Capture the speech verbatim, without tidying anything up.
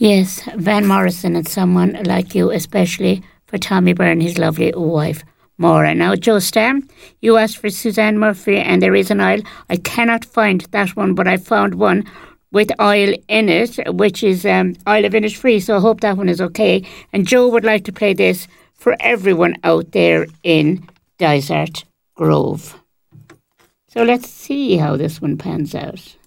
Yes, Van Morrison and Someone Like You, especially for Tommy Byrne, his lovely wife, Maura. Now, Joe Stam, you asked for Suzanne Murphy and There Is an Isle. I cannot find that one, but I found one with Isle in it, which is um, Isle of Innisfree, so I hope that one is okay. And Joe would like to play this for everyone out there in Dysart Grove. So let's see how this one pans out.